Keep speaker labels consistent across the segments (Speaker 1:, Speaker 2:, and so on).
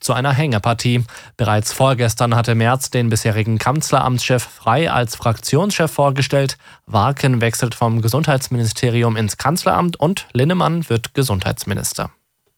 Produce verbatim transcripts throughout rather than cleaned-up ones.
Speaker 1: zu einer Hängepartie. Bereits vorgestern hatte Merz den bisherigen Kanzleramtschef Frey als Fraktionschef vorgestellt. Warken wechselt vom Gesundheitsministerium ins Kanzleramt und Linnemann wird Gesundheitsminister.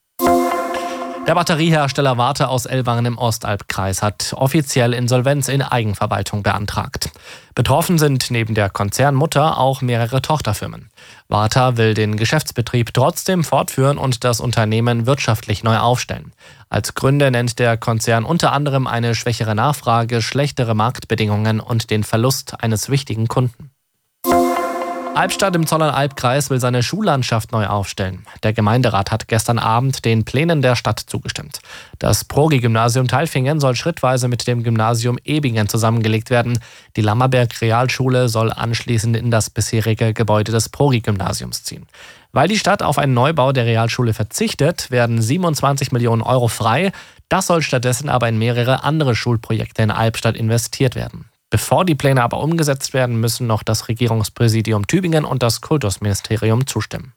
Speaker 1: Der Batteriehersteller Varta aus Ellwangen im Ostalbkreis hat offiziell Insolvenz in Eigenverwaltung beantragt. Betroffen sind neben der Konzernmutter auch mehrere Tochterfirmen. Varta will den Geschäftsbetrieb trotzdem fortführen und das Unternehmen wirtschaftlich neu aufstellen. Als Gründe nennt der Konzern unter anderem eine schwächere Nachfrage, schlechtere Marktbedingungen und den Verlust eines wichtigen Kunden. Albstadt im Zollernalbkreis will seine Schullandschaft neu aufstellen. Der Gemeinderat hat gestern Abend den Plänen der Stadt zugestimmt. Das Progi-Gymnasium Tailfingen soll schrittweise mit dem Gymnasium Ebingen zusammengelegt werden. Die Lammerberg-Realschule soll anschließend in das bisherige Gebäude des Progi-Gymnasiums ziehen. Weil die Stadt auf einen Neubau der Realschule verzichtet, werden siebenundzwanzig Millionen Euro frei. Das soll stattdessen aber in mehrere andere Schulprojekte in Albstadt investiert werden. Bevor die Pläne aber umgesetzt werden, müssen noch das Regierungspräsidium Tübingen und das Kultusministerium zustimmen.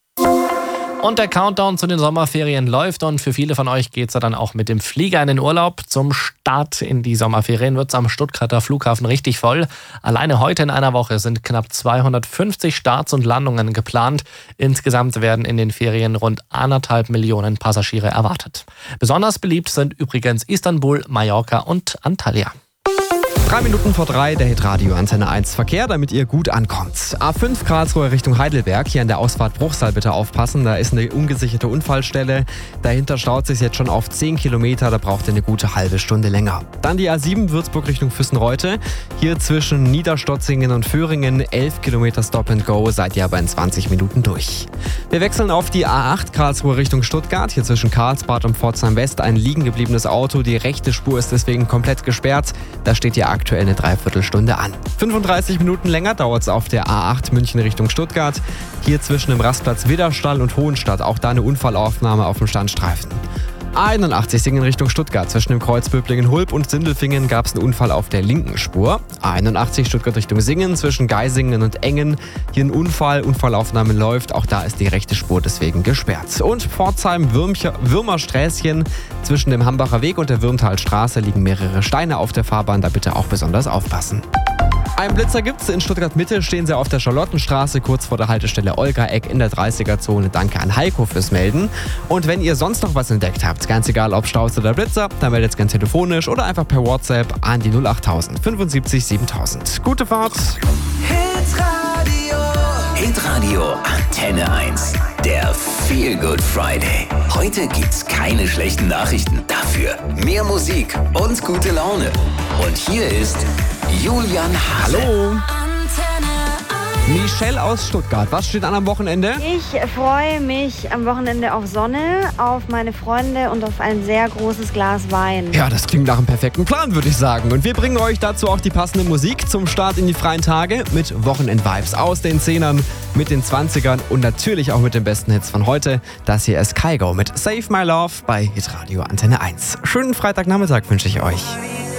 Speaker 1: Und der Countdown zu den Sommerferien läuft und für viele von euch geht es ja dann auch mit dem Flieger in den Urlaub. Zum Start in die Sommerferien wird es am Stuttgarter Flughafen richtig voll. Alleine heute in einer Woche sind knapp zweihundertfünfzig Starts und Landungen geplant. Insgesamt werden in den Ferien rund anderthalb Millionen Passagiere erwartet. Besonders beliebt sind übrigens Istanbul, Mallorca und Antalya.
Speaker 2: Drei Minuten vor drei, der Hitradio Antenne eins Verkehr, damit ihr gut ankommt. A fünf Karlsruhe Richtung Heidelberg, hier an der Ausfahrt Bruchsal bitte aufpassen, da ist eine ungesicherte Unfallstelle. Dahinter staut sich jetzt schon auf zehn Kilometer, da braucht ihr eine gute halbe Stunde länger. Dann die A sieben Würzburg Richtung Füssenreute, hier zwischen Niederstotzingen und Föhringen, elf Kilometer Stop and Go, seid ihr aber in zwanzig Minuten durch. Wir wechseln auf die A acht Karlsruhe Richtung Stuttgart, hier zwischen Karlsbad und Pforzheim West ein liegen gebliebenes Auto, die rechte Spur ist deswegen komplett gesperrt, da steht ihr aktuell eine Dreiviertelstunde an. fünfunddreißig Minuten länger dauert es auf der A acht München Richtung Stuttgart. Hier zwischen dem Rastplatz Widderstall und Hohenstadt. Auch da eine Unfallaufnahme auf dem Standstreifen. A einundachtzig Singen Richtung Stuttgart. Zwischen dem Kreuz Böblingen-Hulb und Sindelfingen gab es einen Unfall auf der linken Spur. A einundachtzig Stuttgart Richtung Singen. Zwischen Geisingen und Engen. Hier ein Unfall. Unfallaufnahme läuft. Auch da ist die rechte Spur deswegen gesperrt. Und Pforzheim-Würmersträßchen. Zwischen dem Hambacher Weg und der Würmtalstraße liegen mehrere Steine auf der Fahrbahn. Da bitte auch besonders aufpassen. Ein Blitzer gibt's. In Stuttgart-Mitte stehen sie auf der Charlottenstraße, kurz vor der Haltestelle Olga-Eck in der dreißiger-Zone. Danke an Heiko fürs Melden. Und wenn ihr sonst noch was entdeckt habt, ganz egal ob Staus oder Blitzer, dann meldet es gerne telefonisch oder einfach per WhatsApp an die null achttausend fünfundsiebzig siebentausend. Gute Fahrt!
Speaker 3: Hitradio Hitradio Antenne eins. Der Feel Good Friday. Heute gibt's keine schlechten Nachrichten. Dafür mehr Musik und gute Laune. Und hier ist Julian Hase.
Speaker 2: Hallo! Michelle aus Stuttgart, was steht an am Wochenende?
Speaker 4: Ich freue mich am Wochenende auf Sonne, auf meine Freunde und auf ein sehr großes Glas Wein.
Speaker 2: Ja, das klingt nach einem perfekten Plan, würde ich sagen. Und wir bringen euch dazu auch die passende Musik zum Start in die freien Tage mit Wochenend-Vibes aus den Zehnern, mit den Zwanzigern und natürlich auch mit den besten Hits von heute. Das hier ist Kygo mit Save My Love bei Hitradio Antenne eins. Schönen Freitagnachmittag wünsche ich euch.